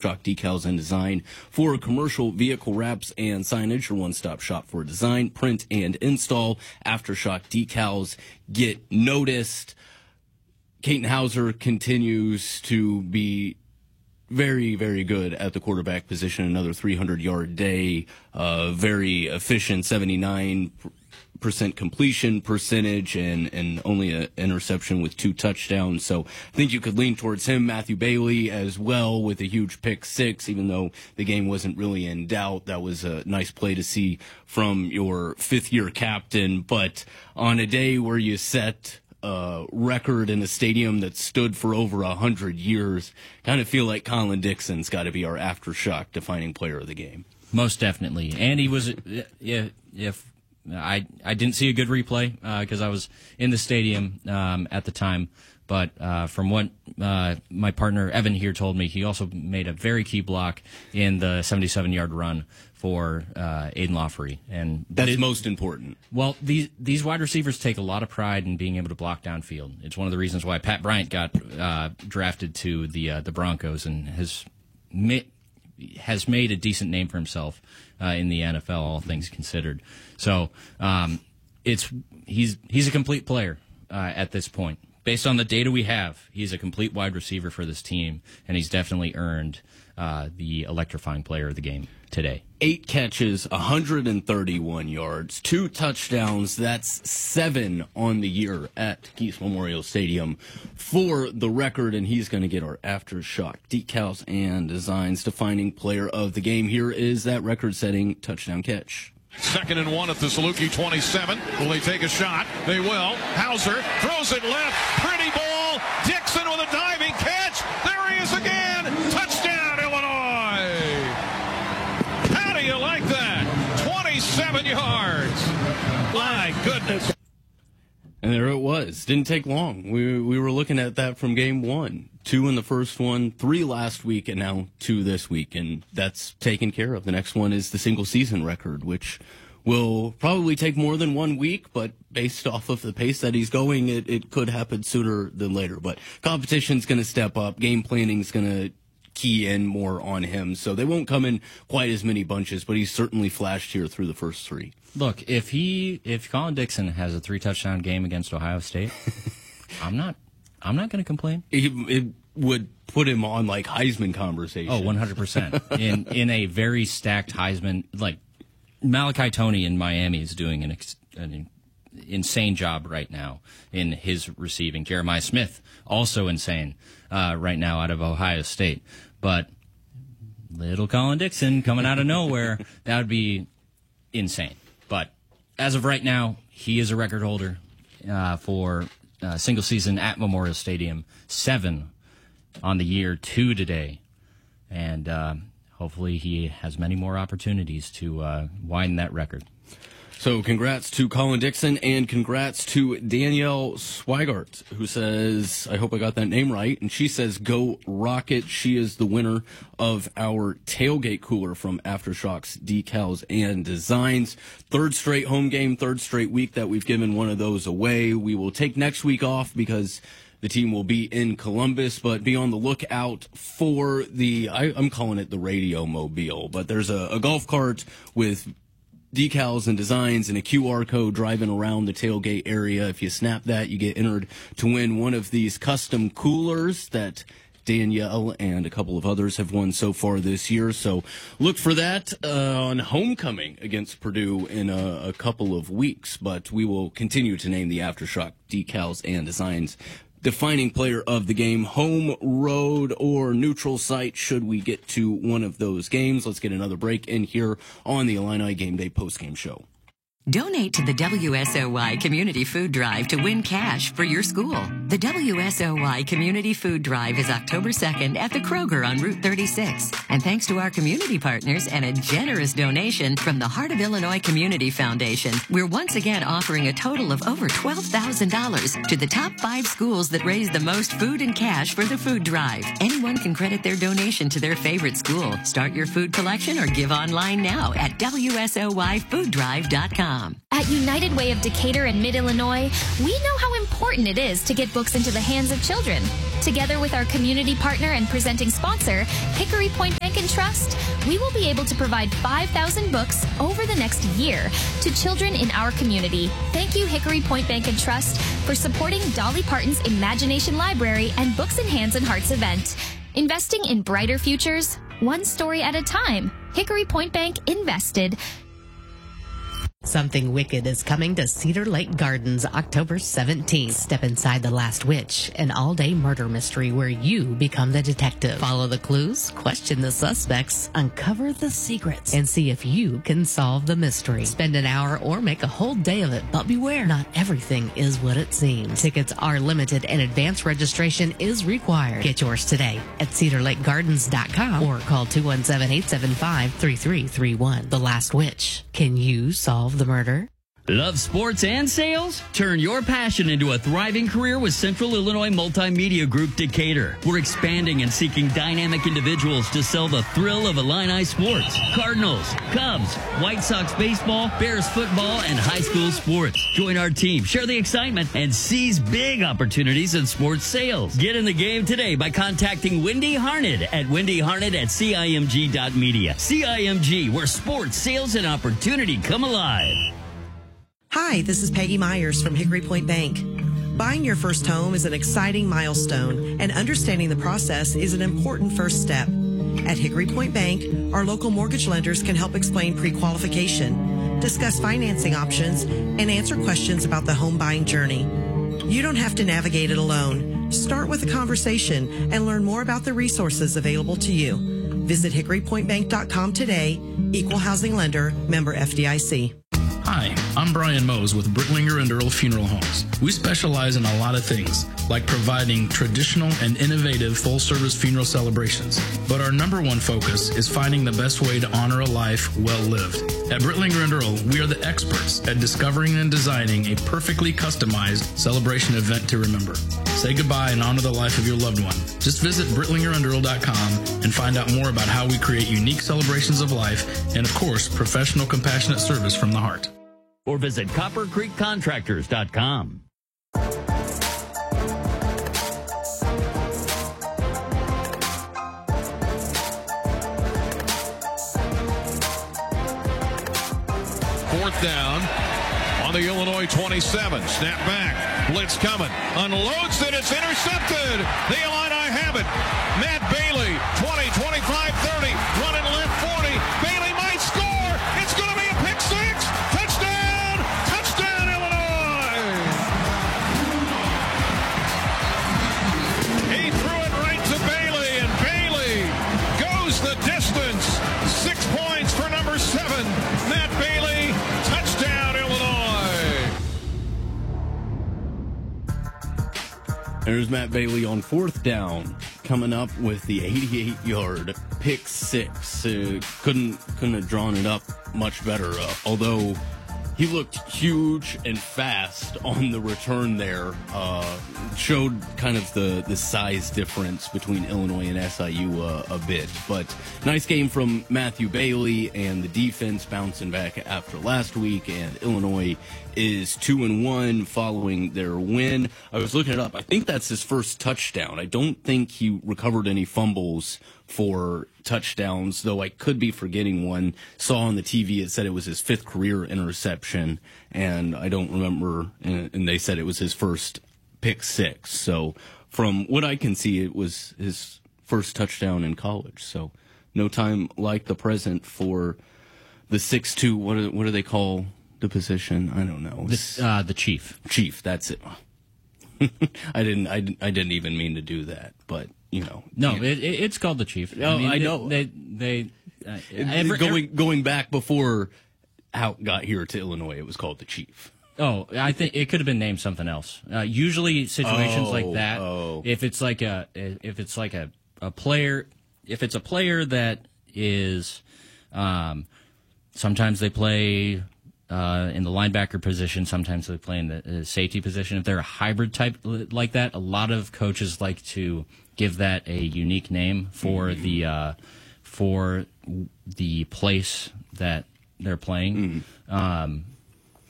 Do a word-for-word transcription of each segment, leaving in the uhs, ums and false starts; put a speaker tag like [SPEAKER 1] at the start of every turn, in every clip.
[SPEAKER 1] Aftershock Decals and Design for commercial vehicle wraps and signage. Your one-stop shop for design, print, and install. Aftershock Decals get noticed. Katin Houser continues to be very, very good at the quarterback position. Another three hundred yard day. Uh, very efficient, seventy-nine percent completion percentage, and, and only an interception with two touchdowns. So I think you could lean towards him. Matthew Bailey as well with a huge pick six, even though the game wasn't really in doubt. That was a nice play to see from your fifth-year captain. But on a day where you set a record in a stadium that stood for over a hundred years, kind of feel like Colin Dixon's got to be our Aftershock defining player of the game.
[SPEAKER 2] Most definitely. And he was, if, if I I didn't see a good replay because uh, I was in the stadium um, at the time, but uh, from what uh, my partner Evan here told me, he also made a very key block in the seventy-seven yard run for uh, Aiden Lawfrey. And
[SPEAKER 1] that's
[SPEAKER 2] it,
[SPEAKER 1] most important.
[SPEAKER 2] Well, these these wide receivers take a lot of pride in being able to block downfield. It's one of the reasons why Pat Bryant got uh, drafted to the uh, the Broncos and has ma- has made a decent name for himself uh, in the N F L, all things considered. So um, it's he's he's a complete player uh, at this point. Based on the data we have, he's a complete wide receiver for this team, and he's definitely earned uh, the electrifying player of the game today.
[SPEAKER 1] Eight catches, one hundred thirty-one yards, two touchdowns. That's seven on the year at Keith's Memorial Stadium for the record, and he's going to get our Aftershock Decals and Designs defining player of the game. Here is that record-setting touchdown catch.
[SPEAKER 3] Second and one at the Saluki twenty-seven. Will they take a shot? They will. Hauser throws it left. Pretty ball. Dixon with a diving catch. There he is again. Touchdown, Illinois. How do you like that? twenty-seven yards. My goodness.
[SPEAKER 1] And there it was. Didn't take long. We we were looking at that from game one. Two in the first one, three last week, and now two this week. And that's taken care of. The next one is the single season record, which will probably take more than one week, but based off of the pace that he's going, it, it could happen sooner than later. But competition's going to step up. Game planning's going to key in more on him. So they won't come in quite as many bunches, but he's certainly flashed here through the first three.
[SPEAKER 2] Look, if he if Colin Dixon has a three touchdown game against Ohio State, I'm not I'm not going to complain.
[SPEAKER 1] It, it would put him on like Heisman conversation.
[SPEAKER 2] Oh, one hundred percent. In in a very stacked Heisman, like Malachi Toney in Miami is doing an, ex, an insane job right now in his receiving. Jeremiah Smith also insane uh, right now out of Ohio State. But little Colin Dixon coming out of nowhere, that would be insane. But as of right now, he is a record holder uh, for uh, single season at Memorial Stadium. Seven on the year, two today. And uh, hopefully he has many more opportunities to uh, widen that record.
[SPEAKER 1] So congrats to Colin Dixon, and congrats to Danielle Swigart, who says, I hope I got that name right, and she says, go Rocket. She is the winner of our tailgate cooler from Aftershocks Decals and Designs. Third straight home game, third straight week that we've given one of those away. We will take next week off because the team will be in Columbus, but be on the lookout for the, I, I'm calling it the Radio Mobile, but there's a, a golf cart with decals and designs and a Q R code driving around the tailgate area. If you snap that, you get entered to win one of these custom coolers that Danielle and a couple of others have won so far this year. So look for that uh, on homecoming against Purdue in a, a couple of weeks. But we will continue to name the Aftershock Decals and Designs defining player of the game, home, road, or neutral site, should we get to one of those games. Let's get another break in here on the Illini Game Day postgame show.
[SPEAKER 4] Donate to the W S O Y Community Food Drive to win cash for your school. The W S O Y Community Food Drive is October second at the Kroger on Route thirty-six. And thanks to our community partners and a generous donation from the Heart of Illinois Community Foundation, we're once again offering a total of over twelve thousand dollars to the top five schools that raise the most food and cash for the food drive. Anyone can credit their donation to their favorite school. Start your food collection or give online now at W S O Y food drive dot com.
[SPEAKER 5] At United Way of Decatur and Mid-Illinois, we know how important it is to get books into the hands of children. Together with our community partner and presenting sponsor, Hickory Point Bank Bank and Trust, we will be able to provide five thousand books over the next year to children in our community. Thank you, Hickory Point Bank and Trust, for supporting Dolly Parton's Imagination Library and Books in Hands and Hearts event. Investing in brighter futures, one story at a time. Hickory Point Bank invested.
[SPEAKER 6] Something Wicked is coming to Cedar Lake Gardens October seventeenth. Step inside The Last Witch, an all-day murder mystery where you become the detective. Follow the clues, question the suspects, uncover the secrets, and see if you can solve the mystery. Spend an hour or make a whole day of it, but beware, not everything is what it seems. Tickets are limited and advance registration is required. Get yours today at cedar lake gardens dot com or call two one seven, eight seven five, three three three one. The Last Witch. Can you solve the murder?
[SPEAKER 7] Love sports and sales? Turn your passion into a thriving career with Central Illinois Multimedia Group Decatur. We're expanding and seeking dynamic individuals to sell the thrill of Illini sports. Cardinals, Cubs, White Sox baseball, Bears football, and high school sports. Join our team, share the excitement, and seize big opportunities in sports sales. Get in the game today by contacting Wendy Harned at wendy harned at C I M G dot media. C I M G, where sports, sales, and opportunity come alive.
[SPEAKER 8] Hi, this is Peggy Myers from Hickory Point Bank. Buying your first home is an exciting milestone, and understanding the process is an important first step. At Hickory Point Bank, our local mortgage lenders can help explain pre-qualification, discuss financing options, and answer questions about the home buying journey. You don't have to navigate it alone. Start with a conversation and learn more about the resources available to you. Visit hickory point bank dot com today. Equal housing lender, member F D I C.
[SPEAKER 9] Hi, I'm Brian Mose with Brittlinger and Earl Funeral Homes. We specialize in a lot of things, like providing traditional and innovative full-service funeral celebrations. But our number one focus is finding the best way to honor a life well lived. At Brittlinger and Earl, we are the experts at discovering and designing a perfectly customized celebration event to remember. Say goodbye and honor the life of your loved one. Just visit brittlinger and earl dot com and find out more about how we create unique celebrations of life and, of course, professional, compassionate service from the heart.
[SPEAKER 7] Or visit copper creek contractors dot com.
[SPEAKER 3] Fourth down on the Illinois twenty-seven. Snap back. Blitz coming. Unloads it. It's intercepted. The Illini have it. Matt Bailey, twenty, twenty-five, thirty. Running left forty. Bailey might score. It's going to be a pick six. Touchdown. Touchdown, Illinois. He threw it right to Bailey, and Bailey goes the distance. Six points for number seven. Matt Bailey. Touchdown, Illinois.
[SPEAKER 1] There's Matt Bailey on fourth down, coming up with the eighty-eight yard pick six. Uh, couldn't couldn't have drawn it up much better. Uh, although he looked huge and fast on the return there. Uh, showed kind of the, the size difference between Illinois and S I U uh, a bit. But nice game from Matthew Bailey, and the defense bouncing back after last week. And Illinois is two and one following their win. I was looking it up. I think that's his first touchdown. I don't think he recovered any fumbles for touchdowns, though I could be forgetting one. Saw on the T V it said it was his fifth career interception, and I don't remember, and they said it was his first pick six. So from what I can see, it was his first touchdown in college. So no time like the present for the six two, what do, what do they call the position? I don't know.
[SPEAKER 2] The, uh, the chief.
[SPEAKER 1] Chief, that's it. I didn't I, didn't- I didn't even mean to do that, but you know.
[SPEAKER 2] No,
[SPEAKER 1] you-
[SPEAKER 2] it, it, it's called the chief.
[SPEAKER 1] No, I know.
[SPEAKER 2] They, they, uh,
[SPEAKER 1] It-
[SPEAKER 2] every-
[SPEAKER 1] going going back before Houck got here to Illinois, it was called the Chief.
[SPEAKER 2] Oh, I think it could have been named something else. Uh, usually, situations
[SPEAKER 1] Oh,
[SPEAKER 2] like that,
[SPEAKER 1] oh.
[SPEAKER 2] if it's like a, if it's like a, a player, if it's a player that is, um, sometimes they play uh, in the linebacker position, sometimes they play in the uh, safety position. If they're a hybrid type like that, a lot of coaches like to give that a unique name for mm-hmm. the uh, for the place that they're playing. Mm-hmm. Um,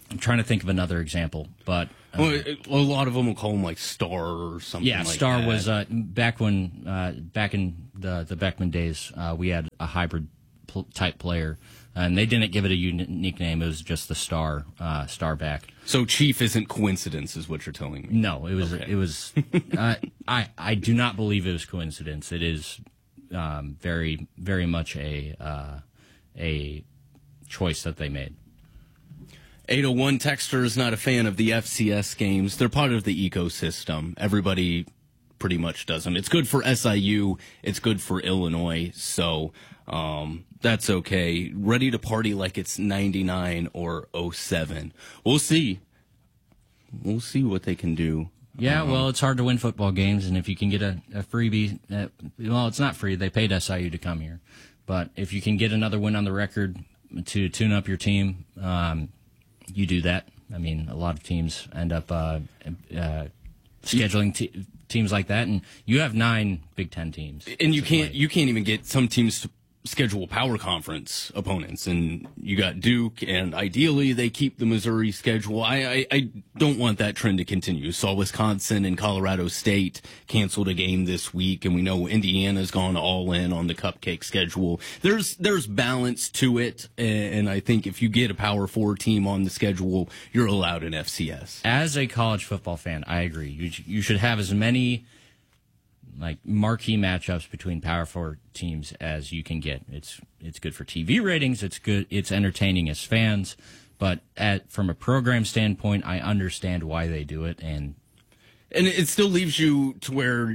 [SPEAKER 2] I'm trying to think of another example, but
[SPEAKER 1] um, well, it, a lot of them will call them like Star or something.
[SPEAKER 2] Yeah,
[SPEAKER 1] like
[SPEAKER 2] Star
[SPEAKER 1] that.
[SPEAKER 2] was uh, back when uh, back in the the Beckman days. Uh, we had a hybrid pl- type player, and they didn't give it a unique name. It was just the Star uh, Star back.
[SPEAKER 1] So Chief isn't coincidence, is what you're telling me?
[SPEAKER 2] No, it was. Okay. It was. uh, I I do not believe it was coincidence. It is um, very very much a uh, a choice that they made.
[SPEAKER 1] eight oh one Texter is not a fan of the F C S games. They're part of the ecosystem. Everybody pretty much does them. It's good for S I U. It's good for Illinois. So um, that's okay. Ready to party like it's ninety-nine or oh seven. We'll see. We'll see what they can do.
[SPEAKER 2] Yeah,
[SPEAKER 1] um,
[SPEAKER 2] well, it's hard to win football games, and if you can get a, a freebie, uh, well, it's not free. They paid S I U to come here. But if you can get another win on the record to tune up your team, um, you do that. I mean, a lot of teams end up uh, uh, scheduling te- teams like that, and you have nine Big Ten teams.
[SPEAKER 1] And you can't you can't even get some teams to schedule power conference opponents, and you got Duke, and ideally they keep the Missouri schedule. I, I, I don't want that trend to continue. Saw Wisconsin and Colorado State canceled a game this week, and we know Indiana's gone all in on the cupcake schedule. There's there's balance to it, and I think if you get a Power Four team on the schedule, you're allowed an F C S.
[SPEAKER 2] As a college football fan, I agree. You you should have as many like marquee matchups between Power Four teams as you can get. It's it's good for T V ratings. It's good. It's entertaining as fans. But at from a program standpoint, I understand why they do it, and
[SPEAKER 1] and it still leaves you to where.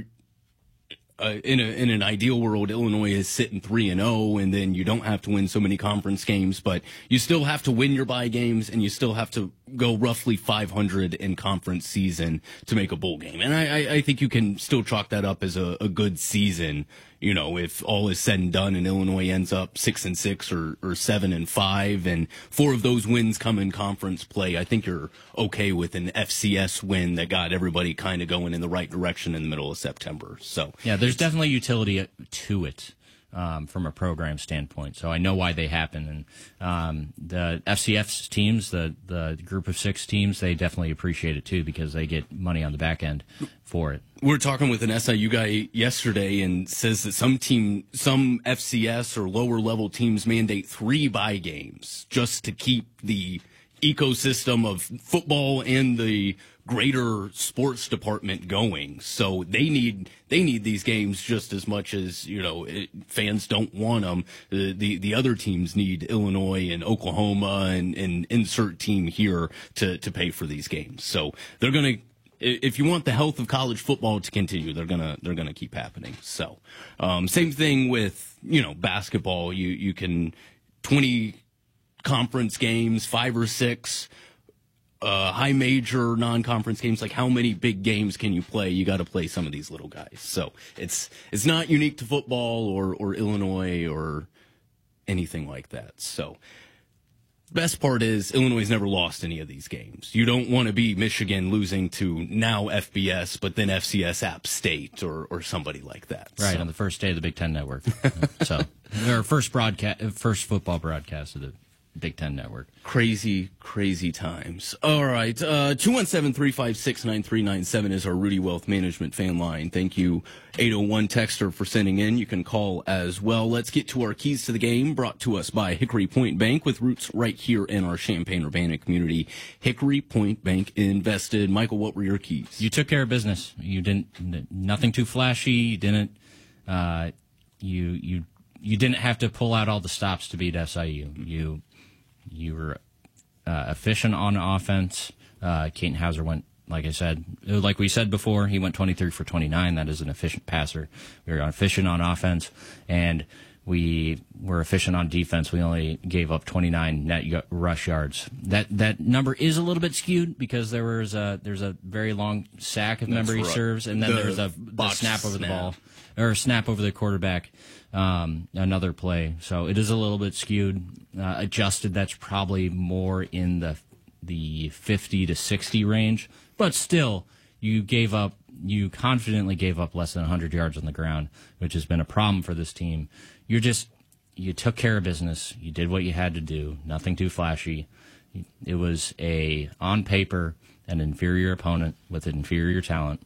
[SPEAKER 1] Uh, in a in an ideal world, Illinois is sitting three and zero, and then you don't have to win so many conference games, but you still have to win your bye games, and you still have to go roughly five hundred in conference season to make a bowl game. And I, I, I think you can still chalk that up as a, a good season. You know, if all is said and done, and Illinois ends up six and six or, or seven and five, and four of those wins come in conference play, I think you're okay with an F C S win that got everybody kind of going in the right direction in the middle of September. So
[SPEAKER 2] yeah, there's definitely utility to it um, from a program standpoint. So I know why they happen, and um, the F C S teams, the the group of six teams, they definitely appreciate it too because they get money on the back end for it.
[SPEAKER 1] We were talking with an S I U guy yesterday, and says that some team, some F C S or lower level teams mandate three bye games just to keep the ecosystem of football and the greater sports department going. So they need they need these games just as much as, you know, it, fans don't want them. The, the the other teams need Illinois and Oklahoma and, and insert team here to to pay for these games. So they're going to. If you want the health of college football to continue, they're gonna they're gonna keep happening. So, um, same thing with you know basketball. You you can twenty conference games, five or six uh, high major non-conference games. Like how many big games can you play? You got to play some of these little guys. So it's it's not unique to football or or Illinois or anything like that. So. Best part is Illinois has never lost any of these games. You don't want to be Michigan losing to now F B S, but then F C S App State or, or somebody like that.
[SPEAKER 2] Right,
[SPEAKER 1] so.
[SPEAKER 2] on the first day of the Big Ten Network. So, our first broadcast, first football broadcast of the Big Ten Network.
[SPEAKER 1] Crazy, crazy times. All right. Uh, two one seven, three five six, nine three nine seven is our Rudy Wealth Management fan line. Thank you, eight oh one Texter, for sending in. You can call as well. Let's get to our keys to the game, brought to us by Hickory Point Bank, with roots right here in our Champaign-Urbana community. Hickory Point Bank invested. Michael, what were your keys?
[SPEAKER 2] You took care of business. You didn't, nothing too flashy. You didn't, uh, you, you, you didn't have to pull out all the stops to beat S I U. You, You were uh, efficient on offense. Uh, Keaton Hauser went, like I said, like we said before, he went twenty-three for twenty-nine. That is an efficient passer. We were efficient on offense, and we were efficient on defense. We only gave up twenty-nine net rush yards. That that number is a little bit skewed because there was a, there's a very long sack, if memory
[SPEAKER 1] right.
[SPEAKER 2] serves, and then
[SPEAKER 1] the
[SPEAKER 2] there's a the snap over
[SPEAKER 1] snap.
[SPEAKER 2] the ball, or snap over the quarterback. Um, another play. So it is a little bit skewed, uh, adjusted. That's probably more in the the fifty to sixty range, but still, you gave up. You confidently gave up less than one hundred yards on the ground, which has been a problem for this team. You're just you took care of business. You did what you had to do. Nothing too flashy. It was a, on paper, an inferior opponent with inferior talent.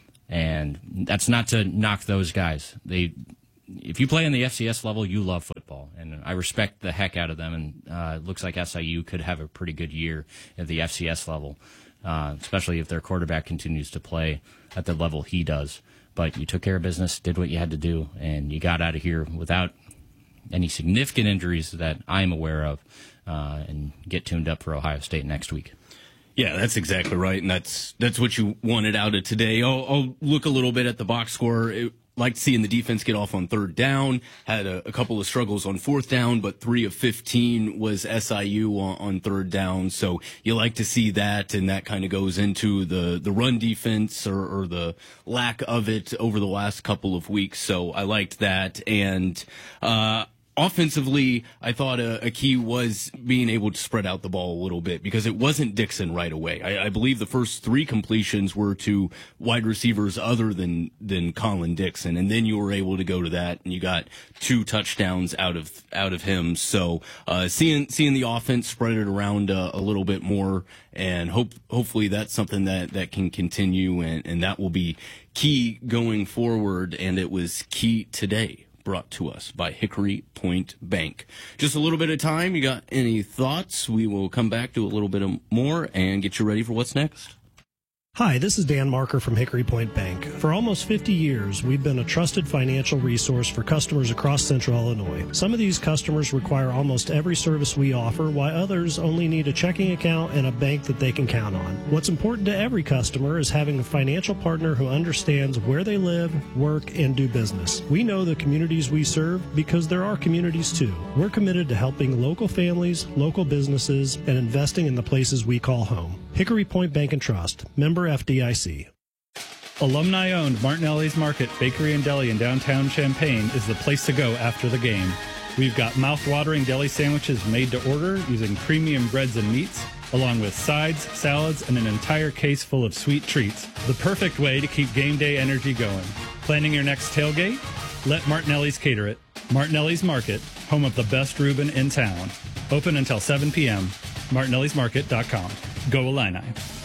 [SPEAKER 2] And that's not to knock those guys. They, if you play on the F C S level, you love football. And I respect the heck out of them. And uh, it looks like S I U could have a pretty good year at the F C S level, uh, especially if their quarterback continues to play at the level he does. But you took care of business, did what you had to do, and you got out of here without any significant injuries that I'm aware of, uh, and get tuned up for Ohio State next week.
[SPEAKER 1] Yeah, that's exactly right, and that's that's what you wanted out of today. I'll, I'll look a little bit at the box score. It, liked seeing the defense get off on third down, had a, a couple of struggles on fourth down, but three of fifteen was S I U on, on third down. So you like to see that, and that kind of goes into the, the run defense or, or the lack of it over the last couple of weeks. So I liked that. And, uh, offensively, I thought a, a key was being able to spread out the ball a little bit because it wasn't Dixon right away. I, I believe the first three completions were to wide receivers other than, than Colin Dixon. And then you were able to go to that and you got two touchdowns out of, out of him. So, uh, seeing, seeing the offense spread it around uh, a little bit more and hope, hopefully that's something that, that can continue and, and that will be key going forward. And it was key today. Brought to us by Hickory Point Bank. Just a little bit of time. You got any thoughts? We will come back to a little bit more and get you ready for what's next.
[SPEAKER 10] Hi, this is Dan Marker from Hickory Point Bank. For almost fifty years, we've been a trusted financial resource for customers across Central Illinois. Some of these customers require almost every service we offer, while others only need a checking account and a bank that they can count on. What's important to every customer is having a financial partner who understands where they live, work, and do business. We know the communities we serve because there are communities too. We're committed to helping local families, local businesses, and investing in the places we call home. Hickory Point Bank and Trust, member F D I C.
[SPEAKER 11] Alumni-owned Martinelli's Market Bakery and Deli in downtown Champaign is the place to go after the game. We've got mouth-watering deli sandwiches made to order using premium breads and meats, along with sides, salads, and an entire case full of sweet treats. The perfect way to keep game day energy going. Planning your next tailgate? Let Martinelli's cater it. Martinelli's Market, home of the best Reuben in town. Open until seven p.m. martinellis market dot com. Go Illini.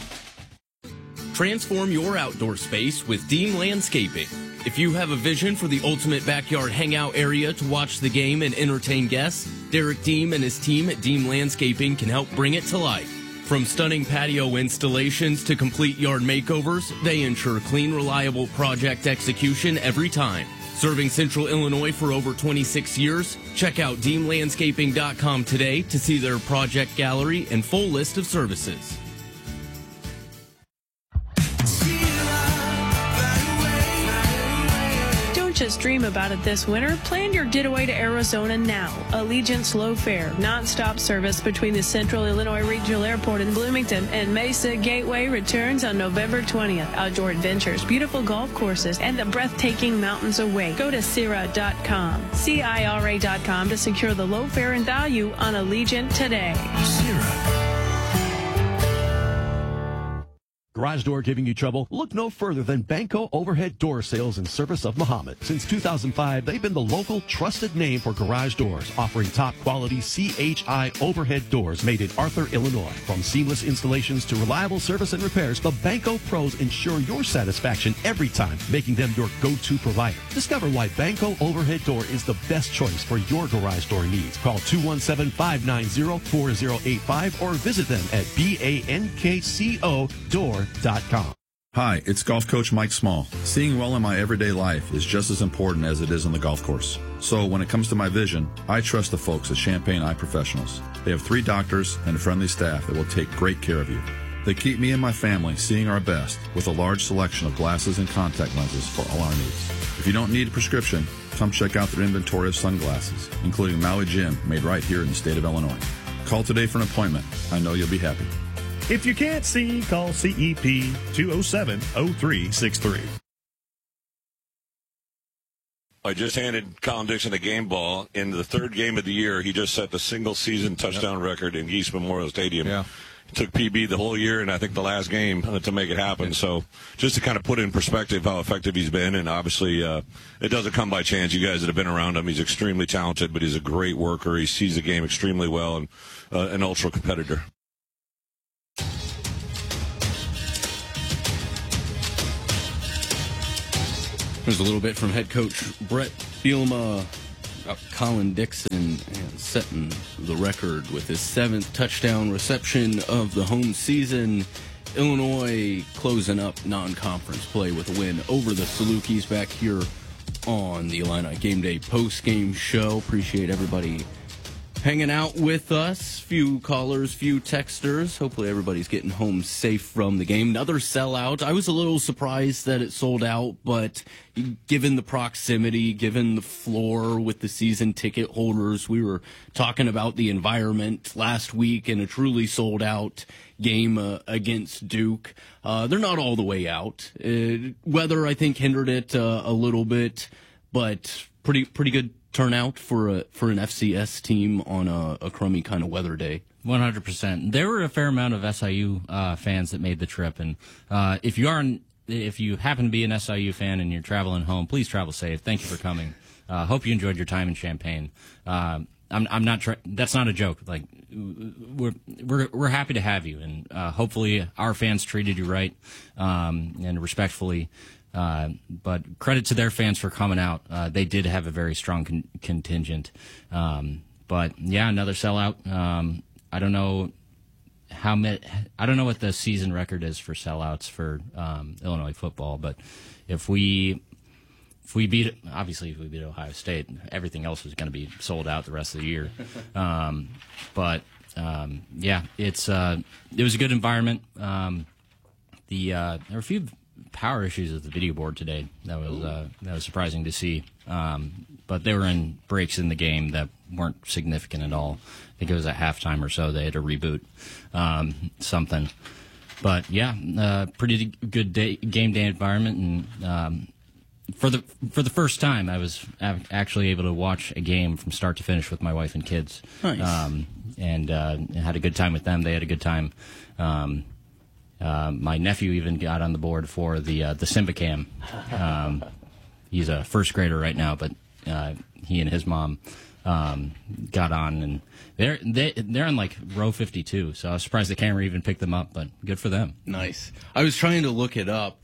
[SPEAKER 1] Transform your outdoor space with Dean Landscaping. If you have a vision for the ultimate backyard hangout area to watch the game and entertain guests, Derek Deem and his team at Deem Landscaping can help bring it to life. From stunning patio installations to complete yard makeovers, they ensure clean, reliable project execution every time. Serving Central Illinois for over twenty-six years, check out deem landscaping dot com today to see their project gallery and full list of services.
[SPEAKER 12] Just dream about it this winter. Plan your getaway to Arizona now. Allegiant Slow Fare, non-stop service between the Central Illinois Regional Airport in Bloomington and Mesa Gateway returns on November twentieth. Outdoor adventures, beautiful golf courses, and the breathtaking mountains await. Go to C I R A dot com, C I R A dot com to secure the low fare and value on Allegiant today. C I R A.
[SPEAKER 13] Garage door giving you trouble? Look no further than Banco Overhead Door Sales and Service of Muhammad. Since two thousand five, they've been the local trusted name for garage doors, offering top quality C H I overhead doors made in Arthur, Illinois. From seamless installations to reliable service and repairs, the Banco pros ensure your satisfaction every time, making them your go-to provider. Discover why Banco Overhead Door is the best choice for your garage door needs. Call two one seven, five nine zero, four zero eight five or visit them at banco door dot com.
[SPEAKER 14] Hi, it's golf coach Mike Small. Seeing well in my everyday life is just as important as it is on the golf course. So when it comes to my vision, I trust the folks at Champaign Eye Professionals. They have three doctors and a friendly staff that will take great care of you. They keep me and my family seeing our best with a large selection of glasses and contact lenses for all our needs. If you don't need a prescription, come check out their inventory of sunglasses, including Maui Jim, made right here in the state of Illinois. Call today for an appointment. I know you'll be happy.
[SPEAKER 15] If you can't see, call C E P two oh seven, oh three six three.
[SPEAKER 16] I just handed Colin Dixon a game ball. In the third game of the year, he just set the single-season touchdown yep. record in Geese Memorial Stadium. Yeah. He took P B the whole year, and I think the last game to make it happen. Yeah. So just to kind of put in perspective how effective he's been, and obviously uh, it doesn't come by chance. You guys that have been around him, he's extremely talented, but he's a great worker. He sees the game extremely well and uh, an ultra competitor.
[SPEAKER 1] There's a little bit from head coach Brett Bielema about Colin Dixon and setting the record with his seventh touchdown reception of the home season. Illinois closing up non-conference play with a win over the Salukis back here on the Illini Game Day post-game show. Appreciate everybody hanging out with us. Few callers, few texters. Hopefully everybody's getting home safe from the game. Another sellout. I was a little surprised that it sold out, but given the proximity, given the floor with the season ticket holders, we were talking about the environment last week in a truly sold out game uh, against Duke. Uh, they're not all the way out. Uh, weather, I think, hindered it uh, a little bit, but pretty pretty good turnout for a for an F C S team on a, a crummy kind of weather day.
[SPEAKER 2] one hundred percent. There were a fair amount of S I U uh, fans that made the trip, and uh, if you are if you happen to be an S I U fan and you're traveling home, please travel safe. Thank you for coming. Uh, hope you enjoyed your time in Champaign. Uh, I'm I'm not try- that's not a joke. Like we're we're we're happy to have you, and uh, hopefully our fans treated you right um, and respectfully. Uh, but credit to their fans for coming out. Uh, they did have a very strong con- contingent. Um, but yeah, another sellout. Um, I don't know how many, I don't know what the season record is for sellouts for um, Illinois football. But if we if we beat obviously if we beat Ohio State, everything else is going to be sold out the rest of the year. Um, but um, yeah, it's uh, it was a good environment. Um, the uh, there were a few power issues with the video board today. That was uh, that was surprising to see. Um, but they were in breaks in the game that weren't significant at all. I think it was at halftime or so they had to reboot um, something. But yeah, uh, pretty good day, game day environment, and um, for the for the first time, I was actually able to watch a game from start to finish with my wife and kids.
[SPEAKER 1] Nice.
[SPEAKER 2] Um, and uh, had a good time with them. They had a good time. Um, Uh, my nephew even got on the board for the uh, the Simbacam. Um, he's a first grader right now, but uh, he and his mom um, got on, and they're they, they're on like row fifty-two. So I was surprised the camera even picked them up, but good for them.
[SPEAKER 1] Nice. I was trying to look it up.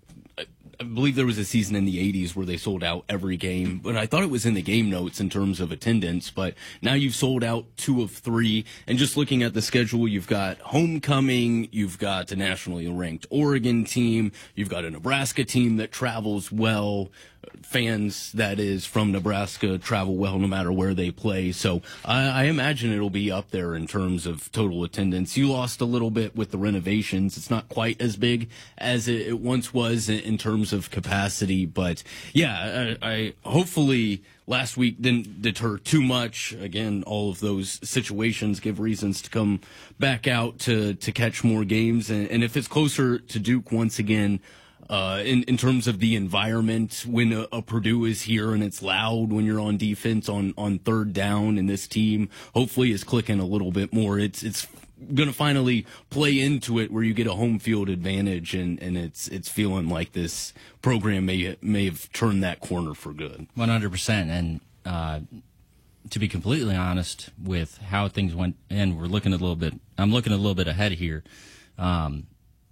[SPEAKER 1] I believe there was a season in the eighties where they sold out every game, but I thought it was in the game notes in terms of attendance. But now you've sold out two of three, and just looking at the schedule, you've got homecoming, you've got a nationally ranked Oregon team, you've got a Nebraska team that travels well. Fans, that is, from Nebraska travel well no matter where they play. So I, I imagine it'll be up there in terms of total attendance. You lost a little bit with the renovations. It's not quite as big as it, it once was in, in terms of capacity. But yeah, I, I hopefully last week didn't deter too much. Again, all of those situations give reasons to come back out to, to catch more games. And, and if it's closer to Duke once again, Uh, in, in terms of the environment, when a, a Purdue is here and it's loud when you're on defense on, on third down, and this team hopefully is clicking a little bit more, it's it's going to finally play into it where you get a home field advantage, and, and it's it's feeling like this program may may have turned that corner for good.
[SPEAKER 2] one hundred percent. And uh, to be completely honest with how things went, and we're looking a little bit, I'm looking a little bit ahead here. Um,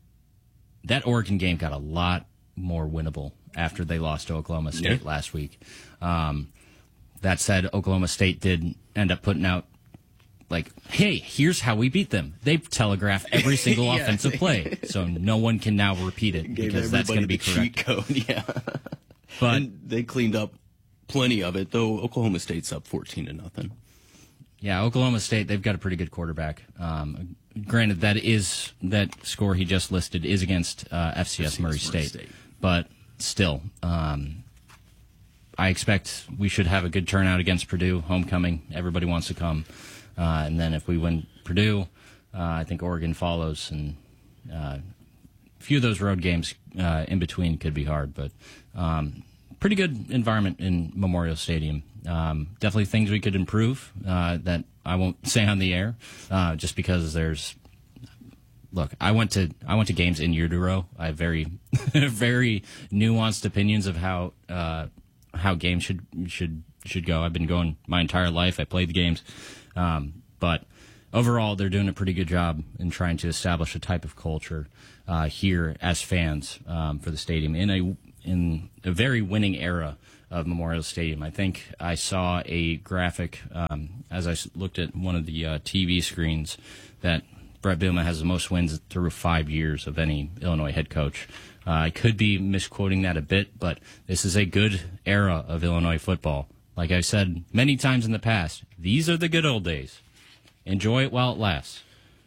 [SPEAKER 2] That Oregon game got a lot more winnable after they lost to Oklahoma State yeah. last week. Um, that said, Oklahoma State did end up putting out, like, hey, here's how we beat them. They telegraph every single yeah. offensive play, so no one can now repeat it
[SPEAKER 1] Gave
[SPEAKER 2] because that's going to be correct.
[SPEAKER 1] Cheat code, yeah.
[SPEAKER 2] But
[SPEAKER 1] and they cleaned up plenty of it, though Oklahoma State's up fourteen to nothing.
[SPEAKER 2] Yeah, Oklahoma State, they've got a pretty good quarterback. Um, granted, that is that score he just listed is against uh, F C S Murray State, State, but still, um, I expect we should have a good turnout against Purdue. Homecoming, everybody wants to come, uh, and then if we win Purdue, uh, I think Oregon follows, and uh, a few of those road games uh, in between could be hard, but um, pretty good environment in Memorial Stadium. Um, definitely things we could improve uh, that I won't say on the air, uh, just because there's. Look, I went to I went to games in utero. I have very, very nuanced opinions of how uh, how games should should should go. I've been going my entire life. I played the games, um, but overall, they're doing a pretty good job in trying to establish a type of culture uh, here as fans um, for the stadium in a in a very winning era of Memorial Stadium. I think I saw a graphic um, as I looked at one of the uh, T V screens that Brett Bielema has the most wins through five years of any Illinois head coach. Uh, I could be misquoting that a bit, but this is a good era of Illinois football. Like I said many times in the past, these are the good old days. Enjoy it while it lasts.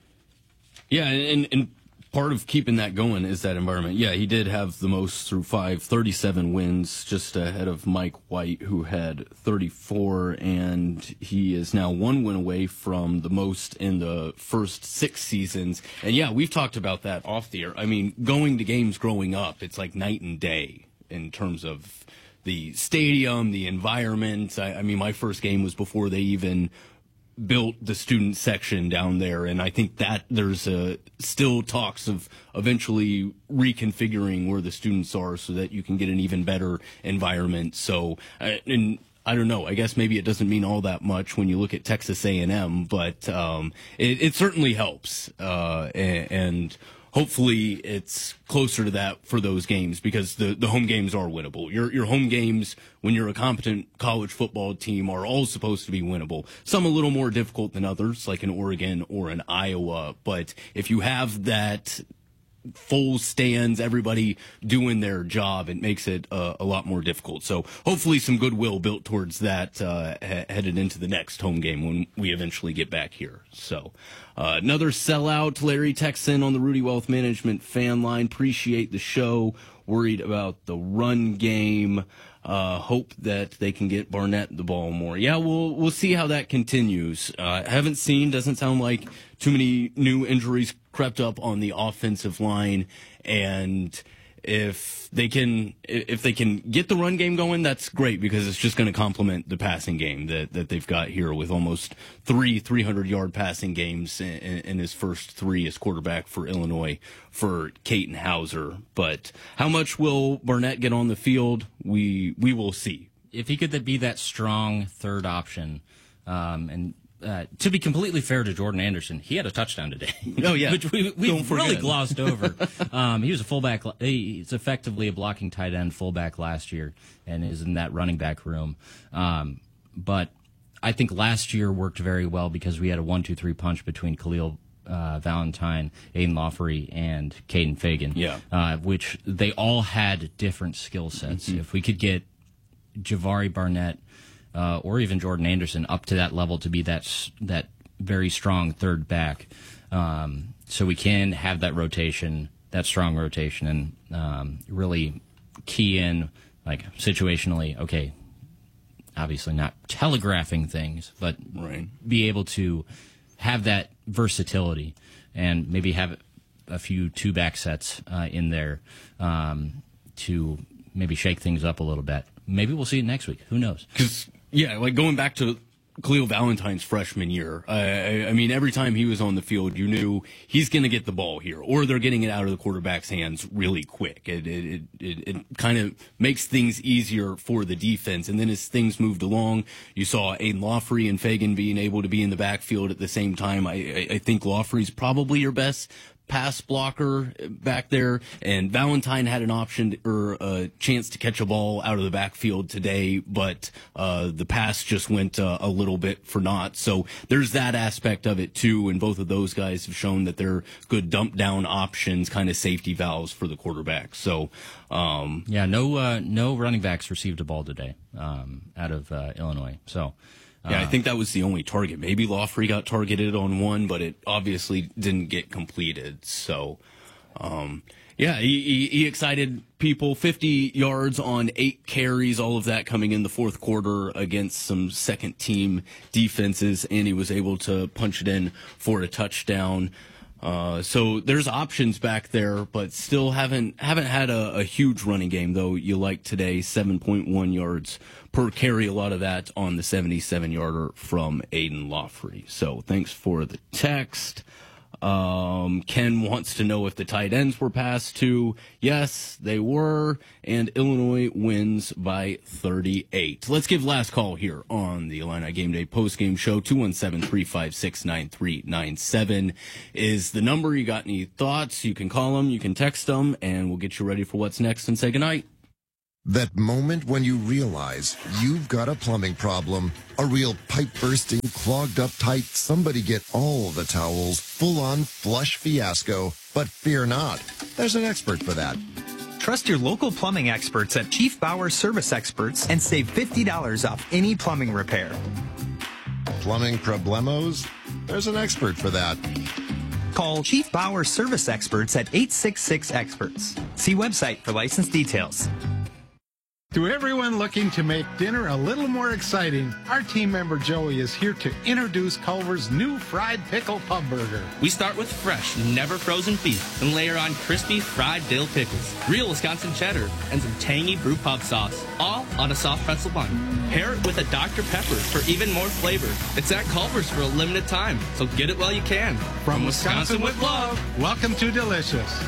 [SPEAKER 1] Yeah, and, and part of keeping that going is that environment. Yeah, he did have the most through five, thirty-seven wins, just ahead of Mike White, who had thirty-four, and he is now one win away from the most in the first six seasons. And yeah, we've talked about that off the air. I mean, going to games growing up, it's like night and day in terms of the stadium, the environment. I, I mean, my first game was before they even built the student section down there, and I think that there's uh, still talks of eventually reconfiguring where the students are so that you can get an even better environment. So, uh, and I don't know, I guess maybe it doesn't mean all that much when you look at Texas A and M, but um, it, it certainly helps, uh, and, and hopefully it's closer to that for those games, because the, the home games are winnable. Your your home games, when you're a competent college football team, are all supposed to be winnable. Some a little more difficult than others, like in Oregon or in Iowa. But if you have that full stands, everybody doing their job, it makes it uh, a lot more difficult. So hopefully some goodwill built towards that uh, he- headed into the next home game when we eventually get back here. So uh, another sellout. Larry Texan on the Rudy Wealth Management fan line. Appreciate the show. Worried about the run game. Uh, hope that they can get Barnett the ball more. Yeah, we'll we'll see how that continues. Uh, haven't seen, doesn't sound like too many new injuries crept up on the offensive line, and if they can if they can get the run game going, that's great, because it's just going to complement the passing game that, that they've got here with almost three three hundred yard passing games in, in his first three as quarterback for Illinois for Caton Hauser. But how much will Barnett get on the field? We we will see.
[SPEAKER 2] If he could be that strong third option, um, and Uh, to be completely fair to Jordan Anderson, he had a touchdown today.
[SPEAKER 1] Oh, yeah.
[SPEAKER 2] Which we, we
[SPEAKER 1] Don't
[SPEAKER 2] really
[SPEAKER 1] forget.
[SPEAKER 2] glossed over. um, he was a fullback. He's effectively a blocking tight end fullback last year and is in that running back room. Um, but I think last year worked very well because we had a one two three punch between Khalil uh, Valentine, Aiden Lawfrey, and Caden Fagan,
[SPEAKER 1] Yeah.
[SPEAKER 2] uh, which they all had different skill sets.
[SPEAKER 1] Mm-hmm.
[SPEAKER 2] If we could get Javari Barnett, Uh, or even Jordan Anderson up to that level to be that s- that very strong third back, um, so we can have that rotation, that strong rotation, and um, really key in like situationally. Okay, obviously not telegraphing things, but
[SPEAKER 1] right.
[SPEAKER 2] be able to have that versatility and maybe have a few two back sets uh, in there um, to maybe shake things up a little bit. Maybe we'll see it next week. Who knows?
[SPEAKER 1] Because, yeah, like going back to Khalil Valentine's freshman year, I, I, I mean, every time he was on the field, you knew he's going to get the ball here, or they're getting it out of the quarterback's hands really quick. It it it, it, it kind of makes things easier for the defense. And then as things moved along, you saw Aiden Lawfrey and Fagan being able to be in the backfield at the same time. I, I, I think Lawfrey's probably your best pass blocker back there, and Valentine had an option or a chance to catch a ball out of the backfield today, but uh, the pass just went uh, a little bit for naught. So there's that aspect of it too, and both of those guys have shown that they're good dump down options, kind of safety valves for the quarterback. So um,
[SPEAKER 2] yeah, no uh, no running backs received a ball today um, out of uh, Illinois. So.
[SPEAKER 1] Yeah, I think that was the only target. Maybe Lawfrey got targeted on one, but it obviously didn't get completed. So, um, yeah, he, he, he excited people. fifty yards on eight carries, all of that coming in the fourth quarter against some second-team defenses, and he was able to punch it in for a touchdown. Uh, so there's options back there, but still haven't haven't had a, a huge running game, though. You like today, seven point one yards per carry, a lot of that on the seventy-seven yarder from Aiden Lawfrey. So thanks for the text. Um, Ken wants to know if the tight ends were passed to. Yes, they were, and Illinois wins by thirty-eight. Let's give last call here on the Illini Game Day postgame show. two one seven, three five six, nine three nine seven is the number. You got any thoughts? You can call them, you can text them, and we'll get you ready for what's next and say goodnight.
[SPEAKER 17] That moment when you realize you've got a plumbing problem, a real pipe-bursting, clogged-up tight, somebody get all the towels, full-on flush fiasco. But fear not, there's an expert for that.
[SPEAKER 18] Trust your local plumbing experts at Chief Bauer Service Experts and save fifty dollars off any plumbing repair.
[SPEAKER 17] Plumbing problemos? There's an expert for that.
[SPEAKER 18] Call Chief Bauer Service Experts at eight six six experts. See website for license details.
[SPEAKER 19] To everyone looking to make dinner a little more exciting, our team member Joey is here to introduce Culver's new fried pickle pub burger.
[SPEAKER 20] We start with fresh, never frozen beef and layer on crispy fried dill pickles, real Wisconsin cheddar, and some tangy brew pub sauce, all on a soft pretzel bun. Pair it with a Doctor Pepper for even more flavor. It's at Culver's for a limited time, so get it while you can.
[SPEAKER 19] From, From Wisconsin, Wisconsin with love, welcome to Delicious.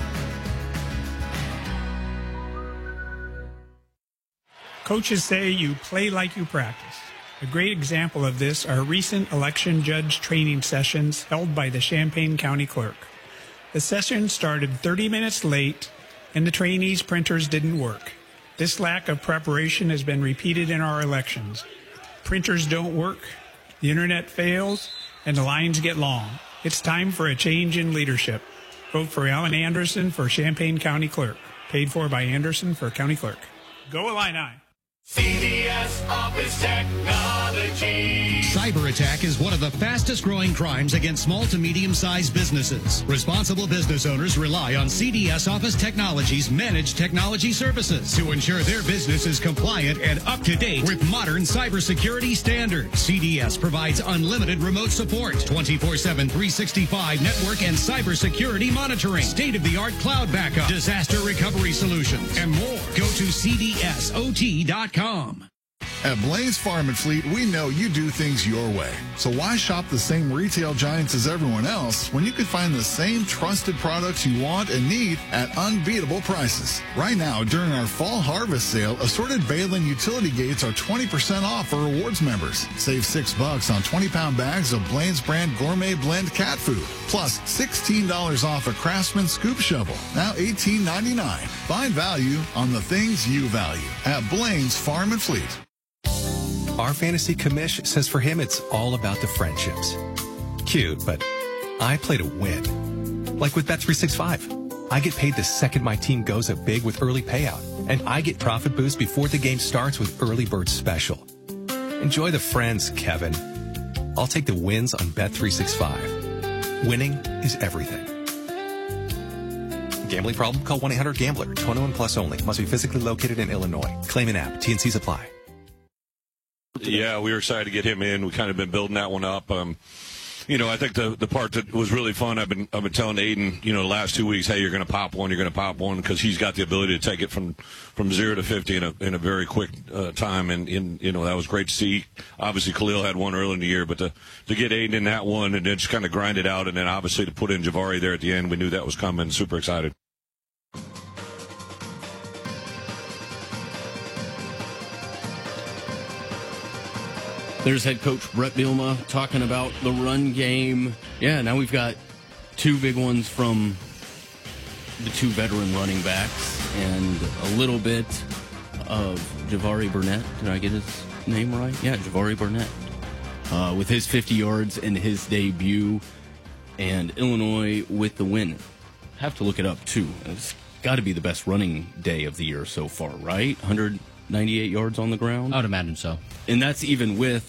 [SPEAKER 21] Coaches say you play like you practice. A great example of this are recent election judge training sessions held by the Champaign County Clerk. The session started thirty minutes late, and the trainees' printers didn't work. This lack of preparation has been repeated in our elections. Printers don't work, the internet fails, and the lines get long. It's time for a change in leadership. Vote for Alan Anderson for Champaign County Clerk. Paid for by Anderson for County Clerk. Go Illini!
[SPEAKER 22] C D S Office Technology.
[SPEAKER 23] Cyber attack is one of the fastest growing crimes against small to medium-sized businesses. Responsible business owners rely on C D S Office Technology's managed technology services to ensure their business is compliant and up to date with modern cybersecurity standards. C D S provides unlimited remote support, twenty-four seven, three sixty-five network and cybersecurity monitoring, state-of-the-art cloud backup, disaster recovery solutions, and more. Go to C D S O T dot com.
[SPEAKER 24] At Blaze Farm and Fleet, we know you do things your way. So why shop the same retail giants as everyone else when you can find the same trusted products you want and need at unbeatable prices? Right now, during our fall harvest sale, assorted Baling utility gates are twenty percent off for rewards members. Save six bucks on twenty pound bags of Blaine's brand gourmet blend cat food. Plus sixteen dollars off a Craftsman scoop shovel. Now eighteen ninety-nine. Find value on the things you value at Blaine's Farm and Fleet.
[SPEAKER 25] Our fantasy commish says for him it's all about the friendships. Cute, but I play to win. Like with Bet three sixty-five. I get paid the second my team goes up big with early payout, and I get profit boost before the game starts with Early Bird Special. Enjoy the friends, Kevin. I'll take the wins on Bet three sixty-five. Winning is everything. Gambling problem? Call one eight hundred gambler. twenty-one plus only. Must be physically located in Illinois. Claim an app. T N Cs apply.
[SPEAKER 16] Yeah, we were excited to get him in. We kind of been building that one up. Um, you know, I think the the part that was really fun, I've been I've been telling Aiden, you know, the last two weeks, hey, you're going to pop one, you're going to pop one, because he's got the ability to take it from from zero to fifty in a in a very quick uh, time, and in you know that was great to see. Obviously, Khalil had one early in the year, but to to get Aiden in that one and then just kind of grind it out, and then obviously to put in Jabari there at the end, we knew that was coming. Super excited.
[SPEAKER 1] There's head coach Brett Bielema talking about the run game. Yeah, now we've got two big ones from the two veteran running backs and a little bit of Javari Burnett. Did I get his name right? Yeah, Javari Burnett. Uh, with his fifty yards in his debut, and Illinois with the win. Have to look it up, too. It's got to be the best running day of the year so far, right? one hundred ninety-eight yards on the ground?
[SPEAKER 2] I would imagine so.
[SPEAKER 1] And that's even with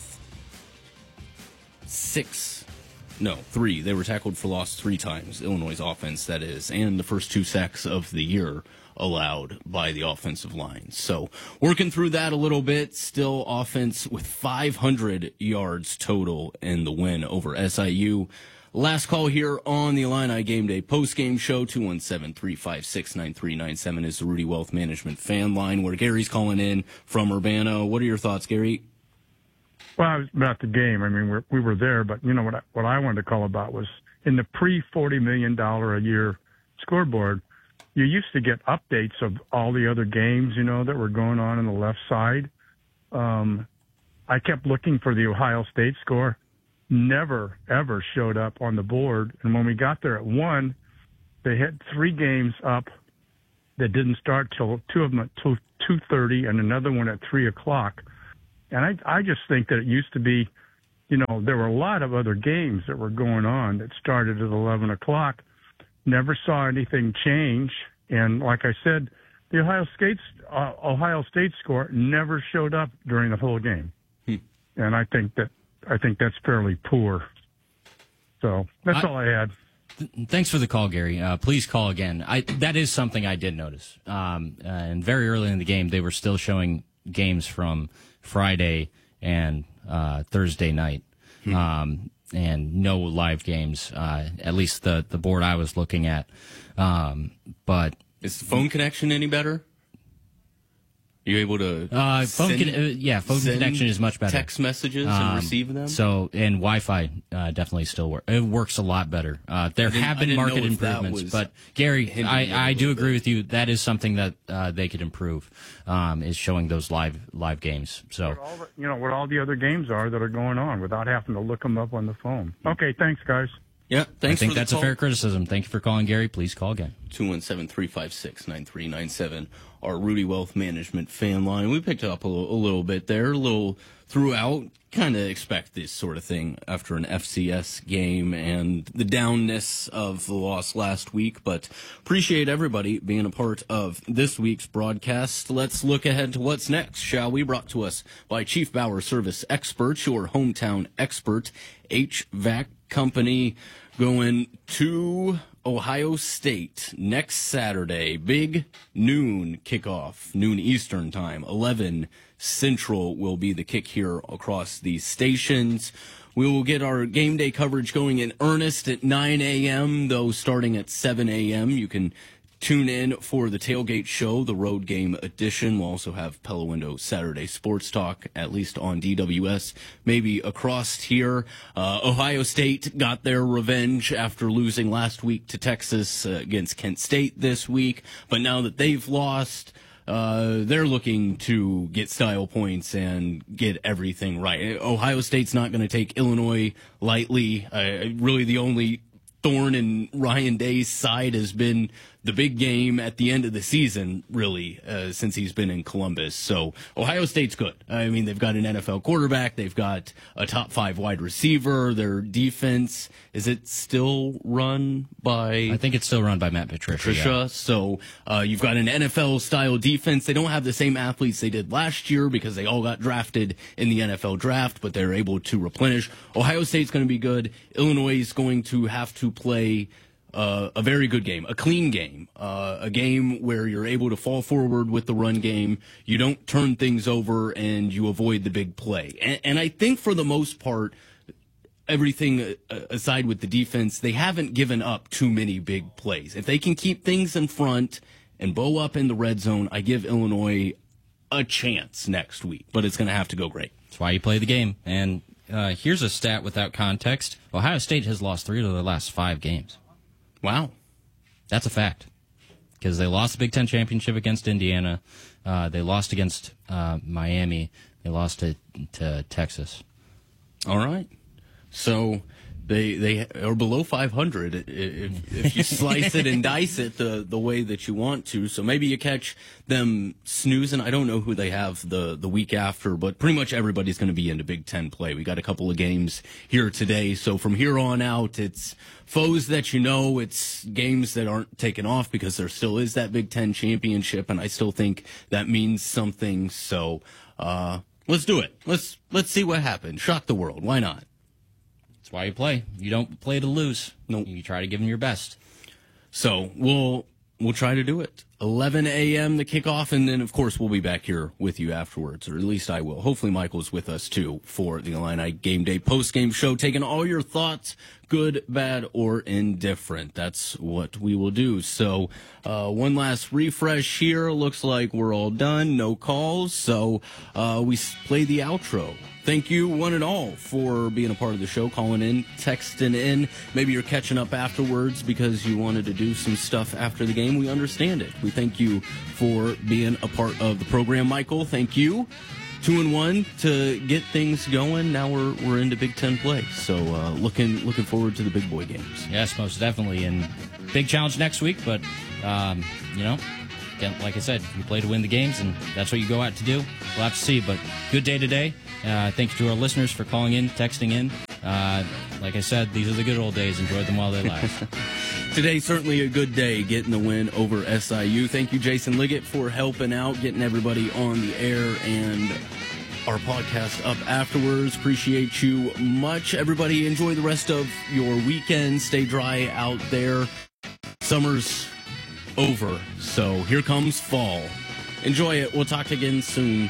[SPEAKER 1] six, no, three. They were tackled for loss three times, Illinois' offense, that is, and the first two sacks of the year allowed by the offensive line. So working through that a little bit, still offense with five hundred yards total in the win over S I U. Last call here on the Illini Game Day post-game show. Two one seven, three five six, nine three nine seven is the Rudy Wealth Management fan line, where Gary's calling in from Urbana. What are your thoughts, Gary?
[SPEAKER 26] Well, it was about the game. I mean, we're, we were there, but, you know, what I, what I wanted to call about was in the pre-forty million dollars a year scoreboard, you used to get updates of all the other games, you know, that were going on on the left side. Um, I kept looking for the Ohio State score. Never, ever showed up on the board. And when we got there at one, they had three games up that didn't start till two of them at two two thirty, and another one at three o'clock. And I I just think that it used to be, you know, there were a lot of other games that were going on that started at eleven o'clock. Never saw anything change, and like I said, the Ohio State uh, Ohio State score never showed up during the whole game, hmm. and I think that I think that's fairly poor. So that's I, all I had.
[SPEAKER 2] Th- thanks for the call, Gary. Uh, please call again. I that is something I did notice. Um, uh, and very early in the game, they were still showing games from Friday and uh, Thursday night, hmm. um, and no live games. Uh, at least the the board I was looking at. Um, but
[SPEAKER 1] is the phone connection any better? Are you able to
[SPEAKER 2] uh, phone
[SPEAKER 1] send,
[SPEAKER 2] con- uh, yeah, phone connection is much better.
[SPEAKER 1] Text messages
[SPEAKER 2] um,
[SPEAKER 1] and receive them.
[SPEAKER 2] So and Wi-Fi uh, definitely still works. It works a lot better. Uh, there have been market improvements, but Gary, I, I do agree with you. That is something that uh, they could improve. Um, is showing those live live games. So
[SPEAKER 26] what all the, you know what all the other games are that are going on without having to look them up on the phone. Okay, thanks, guys.
[SPEAKER 1] Yeah, thanks.
[SPEAKER 2] I think
[SPEAKER 1] for the
[SPEAKER 2] that's
[SPEAKER 1] call.
[SPEAKER 2] a fair criticism. Thank you for calling, Gary. Please call again.
[SPEAKER 1] two one seven, three five six, nine three nine seven, our Rudy Wealth Management fan line. We picked up a little, a little bit there, a little throughout. Kind of expect this sort of thing after an F C S game and the downness of the loss last week, but appreciate everybody being a part of this week's broadcast. Let's look ahead to what's next, shall we? Brought to us by Chief Bauer Service Experts, your hometown expert H V A C company, going to Ohio State next Saturday. Big noon kickoff, noon Eastern time, eleven Central will be the kick here across the stations. We will get our game day coverage going in earnest at nine a.m., though starting at seven a.m. You can tune in for the Tailgate Show, the road game edition. We'll also have Pella Window Saturday Sports Talk, at least on D W S, maybe across here. Uh, Ohio State got their revenge after losing last week to Texas uh, against Kent State this week. But now that they've lost, uh, they're looking to get style points and get everything right. Ohio State's not going to take Illinois lightly. Uh, really the only thorn in Ryan Day's side has been the big game at the end of the season, really, uh, since he's been in Columbus. So Ohio State's good. I mean, they've got an N F L quarterback. They've got a top five wide receiver. Their defense, is it still run by?
[SPEAKER 2] I think it's still run by Matt Patricia.
[SPEAKER 1] Patricia.
[SPEAKER 2] Yeah.
[SPEAKER 1] So uh, you've got an N F L-style defense. They don't have the same athletes they did last year because they all got drafted in the N F L draft, but they're able to replenish. Ohio State's going to be good. Illinois is going to have to play Uh, a very good game, a clean game, uh, a game where you're able to fall forward with the run game. You don't turn things over and you avoid the big play. And, and I think for the most part, everything aside with the defense, they haven't given up too many big plays. If they can keep things in front and bow up in the red zone, I give Illinois a chance next week, but it's going to have to go great.
[SPEAKER 2] That's why you play the game. And uh, here's a stat without context. Ohio State has lost three of their last five games.
[SPEAKER 1] Wow.
[SPEAKER 2] That's a fact. Because they lost the Big Ten championship against Indiana. Uh, they lost against uh, Miami. They lost to, to Texas.
[SPEAKER 1] All right. So they they are below five hundred if, if you slice it and dice it the, the way that you want to. So maybe you catch them snoozing. I don't know who they have the, the week after, but pretty much everybody's going to be into Big Ten play. We got a couple of games here today. So from here on out, it's foes that you know, it's games that aren't taken off because there still is that Big Ten championship, and I still think that means something. So uh, let's do it. Let's let's see what happens. Shock the world. Why not?
[SPEAKER 2] That's why you play. You don't play to lose. No, nope. You try to give them your best.
[SPEAKER 1] So we'll we'll try to do it. eleven a.m. the kickoff, and then of course we'll be back here with you afterwards, or at least I will. Hopefully Michael's with us too for the Illini Game Day post game show, taking all your thoughts, good, bad, or indifferent. That's what we will do. So uh, one last refresh here. Looks like we're all done. No calls. So uh, we play the outro. Thank you, one and all, for being a part of the show, calling in, texting in. Maybe you're catching up afterwards because you wanted to do some stuff after the game. We understand it. We thank you for being a part of the program. Michael, thank you. Two and one to get things going. Now we're we're into Big Ten play. So uh, looking looking forward to the big boy games.
[SPEAKER 2] Yes, most definitely. And big challenge next week, but, um, you know, again, like I said, you play to win the games, and that's what you go out to do. We'll have to see, but good day today. Uh, thank you to our listeners for calling in, texting in. Uh, like I said, these are the good old days. Enjoy them while they last.
[SPEAKER 1] Today, certainly a good day getting the win over S I U. Thank you, Jason Liggett, for helping out, getting everybody on the air and our podcast up afterwards. Appreciate you much. Everybody, enjoy the rest of your weekend. Stay dry out there. Summer's over, so here comes fall. Enjoy it. We'll talk again soon.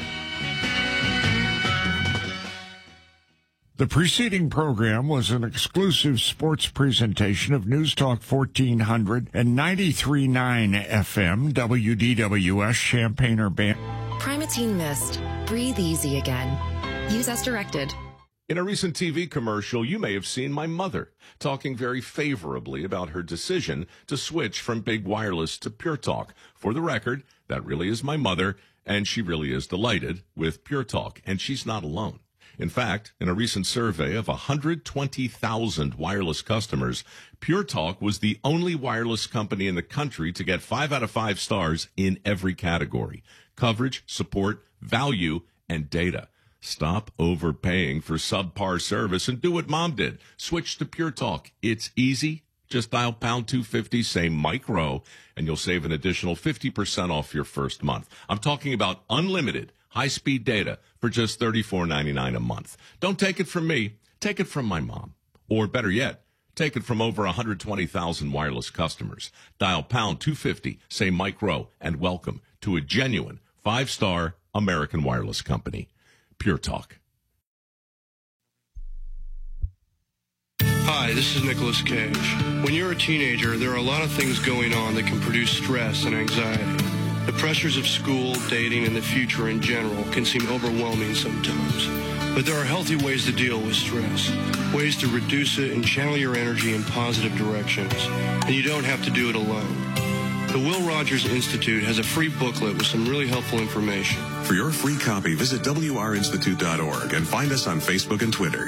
[SPEAKER 4] The preceding program was an exclusive sports presentation of News Talk fourteen hundred and ninety-three point nine F M, W D W S, Champaign-Urbana.
[SPEAKER 5] Primatene Mist. Breathe easy again. Use as directed.
[SPEAKER 6] In a recent T V commercial, you may have seen my mother talking very favorably about her decision to switch from Big Wireless to Pure Talk. For the record, that really is my mother, and she really is delighted with Pure Talk, and she's not alone. In fact, in a recent survey of one hundred twenty thousand wireless customers, Pure Talk was the only wireless company in the country to get five out of five stars in every category: coverage, support, value, and data. Stop overpaying for subpar service and do what Mom did. Switch to Pure Talk. It's easy. Just dial pound two fifty, say micro, and you'll save an additional fifty percent off your first month. I'm talking about unlimited high-speed data for just thirty-four ninety-nine a month. Don't take it from me. Take it from my mom. Or better yet, take it from over one hundred twenty thousand wireless customers. Dial pound two fifty, say micro, and welcome to a genuine five-star American wireless company. Pure Talk.
[SPEAKER 7] Hi, this is Nicolas Cage. When you're a teenager, there are a lot of things going on that can produce stress and anxiety. The pressures of school, dating, and the future in general can seem overwhelming sometimes. But there are healthy ways to deal with stress, ways to reduce it and channel your energy in positive directions. And you don't have to do it alone. The Will Rogers Institute has a free booklet with some really helpful information.
[SPEAKER 8] For your free copy, visit W R institute dot org and find us on Facebook and Twitter.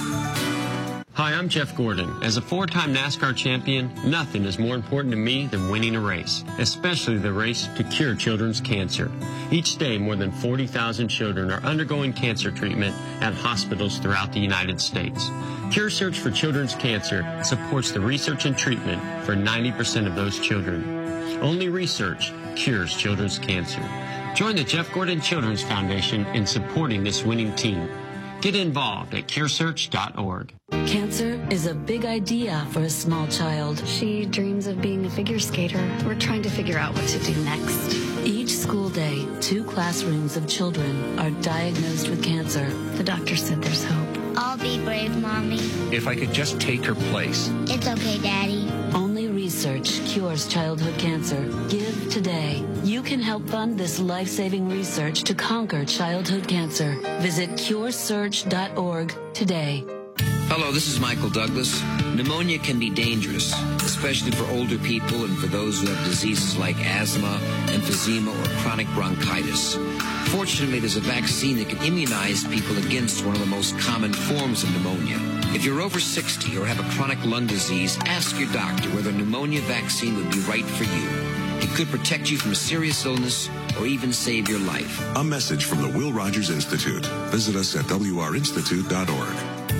[SPEAKER 9] Hi, I'm Jeff Gordon. As a four-time NASCAR champion, nothing is more important to me than winning a race, especially the race to cure children's cancer. Each day, more than forty thousand children are undergoing cancer treatment at hospitals throughout the United States. Cure Search for Children's Cancer supports the research and treatment for ninety percent of those children. Only research cures children's cancer. Join the Jeff Gordon Children's Foundation in supporting this winning team. Get involved at cure search dot org.
[SPEAKER 27] Cancer is a big idea for a small child.
[SPEAKER 28] She dreams of being a figure skater. We're trying to figure out what to do next.
[SPEAKER 27] Each school day, two classrooms of children are diagnosed with cancer.
[SPEAKER 28] The doctor said there's hope.
[SPEAKER 29] I'll be brave, Mommy.
[SPEAKER 30] If I could just take her place.
[SPEAKER 29] It's okay, Daddy.
[SPEAKER 27] Only research cures childhood cancer. Give today. You can help fund this life-saving research to conquer childhood cancer. Visit cure search dot org today.
[SPEAKER 31] Hello, this is Michael Douglas. Pneumonia can be dangerous, especially for older people and for those who have diseases like asthma, emphysema, or chronic bronchitis. Fortunately, there's a vaccine that can immunize people against one of the most common forms of pneumonia. If you're over sixty or have a chronic lung disease, ask your doctor whether a pneumonia vaccine would be right for you. It could protect you from a serious illness or even save your life.
[SPEAKER 8] A message from the Will Rogers Institute. Visit us at W R institute dot org.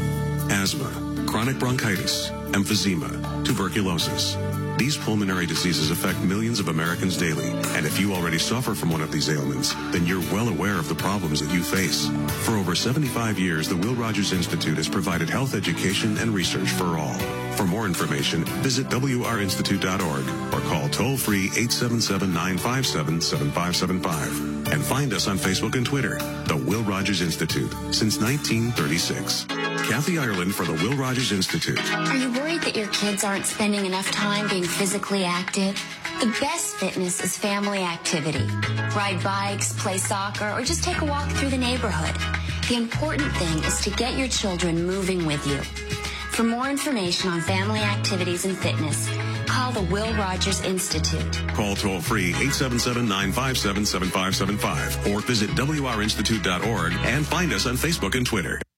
[SPEAKER 8] Asthma, chronic bronchitis, emphysema, tuberculosis. These pulmonary diseases affect millions of Americans daily, and if you already suffer from one of these ailments, then you're well aware of the problems that you face. For over seventy-five years, the Will Rogers Institute has provided health education and research for all. For more information, visit W R institute dot org or call toll-free eight seven seven, nine five seven, seven five seven five. And find us on Facebook and Twitter, the Will Rogers Institute, since nineteen thirty-six. Kathy Ireland for the Will Rogers Institute.
[SPEAKER 29] Are you worried that your kids aren't spending enough time being physically active? The best fitness is family activity. Ride bikes, play soccer, or just take a walk through the neighborhood. The important thing is to get your children moving with you. For more information on family activities and fitness, call the Will Rogers Institute.
[SPEAKER 8] Call toll-free eight seven seven, nine five seven, seven five seven five or visit W R institute dot org and find us on Facebook and Twitter.